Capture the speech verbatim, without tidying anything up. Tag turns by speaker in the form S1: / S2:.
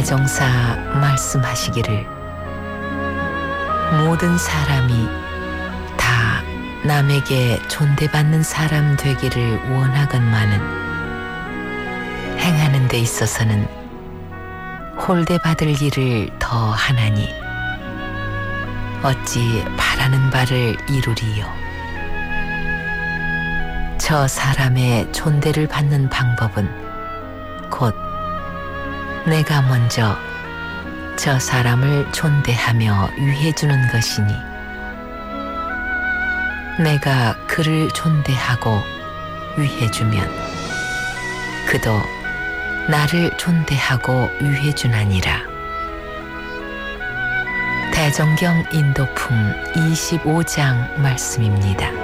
S1: 대종사 말씀하시기를 모든 사람이 다 남에게 존대받는 사람 되기를 원하건만은 행하는 데 있어서는 홀대받을 일을 더 하나니 어찌 바라는 바를 이루리요. 저 사람의 존대를 받는 방법은 곧 내가 먼저 저 사람을 존대하며 위해주는 것이니 내가 그를 존대하고 위해주면 그도 나를 존대하고 위해주나니라. 대정경 인도품 이십오 장 말씀입니다.